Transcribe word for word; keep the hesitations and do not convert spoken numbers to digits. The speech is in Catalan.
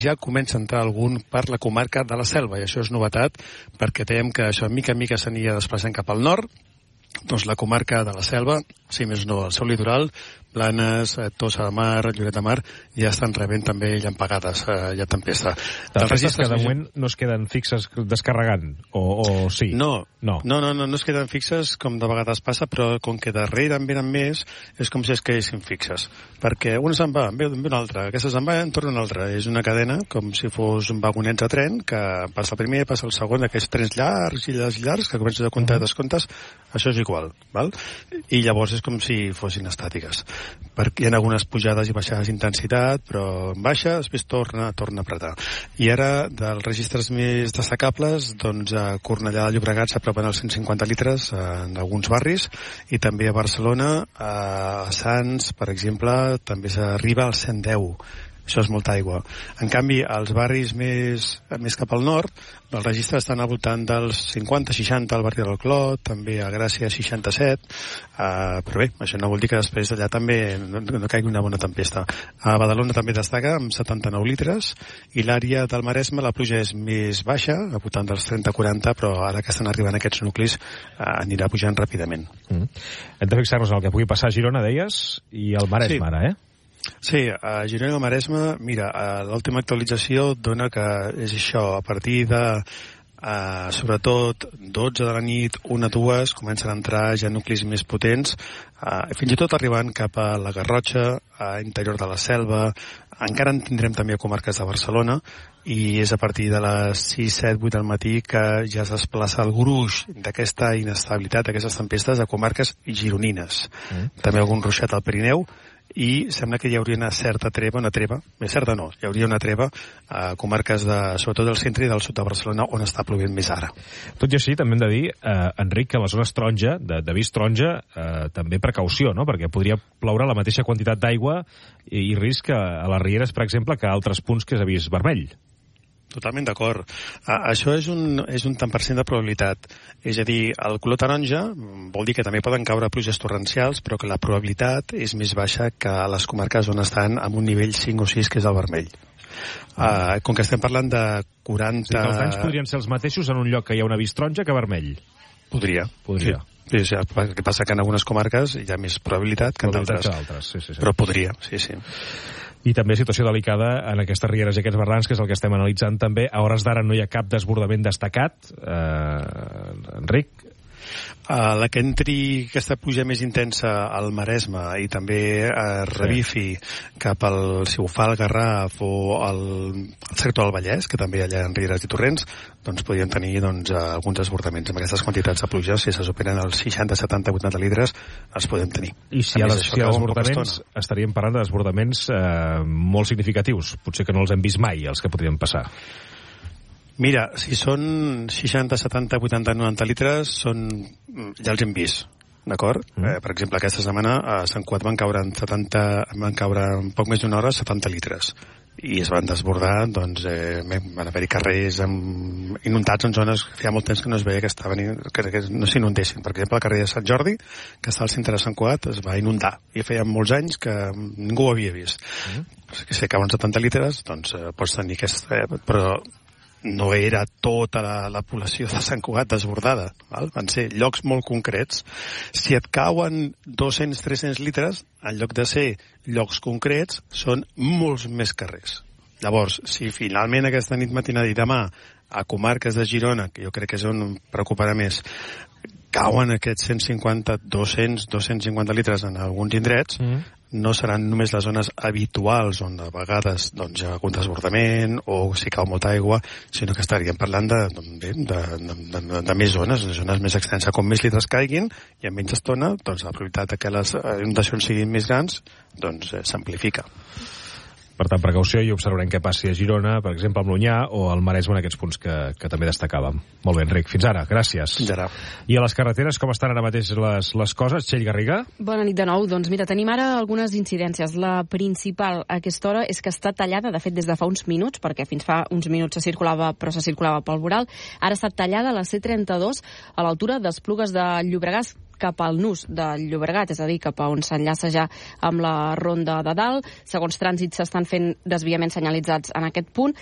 ja comença a entrar algun per la comarca de la Selva, i això és novetat, perquè dèiem que això mica en mica s'anirà desplaçant cap al nord. Doncs la comarca de la Selva, si més no, el seu litoral, Blanes, Tossa de Mar, Lloret de Mar, ja estan rebent també llampegades, eh, ja tempesta. Tempestes que de moment no es queden fixes descarregant, o, o sí? No, no, no, no, no, no es queden fixes com de vegades passa, però com que darrere en venen més, és com si es quedessin fixes. Perquè una se'n va, en ve una altra, aquesta se'n va i en torna una altra. És una cadena, com si fos un vagonet de tren, que passa el primer, passa el segon, aquests trens llargs i llargs i llargs, que comences a comptar descomptes, això és igual, val? I llavors és com si fossin estàtiques. Perquè hi ha algunes pujades i baixades d'intensitat, però baixa, després torna, torna a apretar. I ara, dels registres més destacables, doncs a Cornellà de Llobregat s'apropen els cent cinquanta litres en alguns barris, i també a Barcelona, a Sants, per exemple, també s'arriba als cent deu. Això és molta aigua. En canvi, als barris més, més cap al nord, els registres estan al voltant dels cinquanta seixanta al barri del Clot, també a Gràcia seixanta-set, uh, però bé, això no vol dir que després d'allà també no, no caigui una bona tempesta. A Badalona també destaca amb setanta-nou litres, i l'àrea del Maresme la pluja és més baixa, al voltant dels trenta quaranta, però ara que estan arribant aquests nuclis uh, anirà pujant ràpidament. Mm. Hem de fixar-nos en el que pugui passar a Girona, deies, i al Maresme, sí. Ara, eh? Sí, a Girona i al Maresme, mira, l'última actualització dona que és això, a partir de, uh, sobretot, dotze de la nit, una, dues, comencen a entrar ja nuclis més potents, uh, fins i tot arribant cap a la Garrotxa, a interior de la Selva, encara en tindrem també a comarques de Barcelona, i és a partir de les sis, set, vuit del matí que ja es desplaça el gruix d'aquesta inestabilitat, d'aquestes tempestes, a comarques gironines. Mm. També algun ruixat al Pirineu, i sembla que hi hauria una certa treva, una treva, més certa no, hi hauria una treva a comarques de, sobretot del centre i del sud de Barcelona, on està plovent més ara. Tot i així, també hem de dir, eh, Enric, que a les zones taronja, de, de vist taronja, eh, també precaució, no?, perquè podria ploure la mateixa quantitat d'aigua i, i risc a, a les rieres, per exemple, que a altres punts que és avís vermell. Totalment d'acord. Uh, això és un, és un tant per cent de probabilitat. És a dir, el color taronja vol dir que també poden caure pluges torrencials, però que la probabilitat és més baixa que a les comarques on estan amb un nivell cinc o sis, que és el vermell. Uh, com que estem parlant de quaranta... Sí, els danys podrien ser els mateixos en un lloc que hi ha un avís taronja que vermell. Podria. Podria. Sí, sí, el que passa que en algunes comarques hi ha més probabilitat que en d'altres. Sí, sí, sí. Però podria, sí, sí. I també situació delicada en aquestes rieres i aquests barrancs, que és el que estem analitzant també. A hores d'ara no hi ha cap desbordament destacat. Eh, Enric? Uh, la que entri aquesta pluja més intensa al Maresme i també a Revifi, sí, cap al, si ho fa el Garraf o el, el sector del Vallès, que també allà en rieres i torrents, doncs podrien tenir doncs, alguns desbordaments. Amb aquestes quantitats de pluja, si se superen els seixanta, setanta, vuitanta litres, els podem tenir. I si hi ha si desbordaments, estaríem parlant de desbordaments eh, molt significatius. Potser que no els hem vist mai, els que podrien passar. Mira, si són seixanta, setanta, vuitanta, noranta litres, són, ja els hem vist, d'acord? Mm. Eh, per exemple, aquesta setmana a Sant Cugat van caure en setanta, van caure en poc més d'una hora setanta litres. I es van desbordar, doncs, eh, van haver-hi carrers amb, inundats en zones que feia molt temps que no es veia que estaven, que, que no s'inundessin. Per exemple, el carrer de Sant Jordi, que està al centre de Sant Cugat, es va inundar. I feia molts anys que ningú ho havia vist. Mm. Si cauen setanta litres, doncs eh, pots tenir aquesta... Eh, però no era tota la, la població de Sant Cugat desbordada, val? Van ser llocs molt concrets. Si et cauen dos-cents a tres-cents litres, en lloc de ser llocs concrets, són molts més carrers. Llavors, si finalment aquesta nit matinada i demà a comarques de Girona, que jo crec que és on em preocuparà més, cauen aquests cent cinquanta, dos-cents, dos-cents cinquanta litres en alguns indrets, mm. no seran només les zones habituals on a vegades doncs, hi ha algun desbordament o si cau molta aigua, sinó que estaríem parlant de, de, de, de, de, de més zones, de zones més extenses. Com més litres caiguin i en menys estona, doncs la probabilitat que les inundacions siguin més grans doncs eh, s'amplifica. Per tant, precaució i observarem què passi a Girona, per exemple, amb l'Onyà o al Maresme, en aquests punts que, que també destacàvem. Molt bé, Enric. Fins ara. Gràcies. Fins ara. I a les carreteres, com estan ara mateix les, les coses? Txell Garriga? Bona nit de nou. Doncs mira, tenim ara algunes incidències. La principal a aquesta hora és que està tallada, de fet, des de fa uns minuts, perquè fins fa uns minuts se circulava, però se circulava pel voral. Ara està tallada la C trenta-dos a l'altura d'Esplugues de Llobregat, cap al nus del Llobregat, és a dir, cap a on s'enllaça ja amb la ronda de dalt. Segons Trànsit s'estan fent desviaments senyalitzats en aquest punt.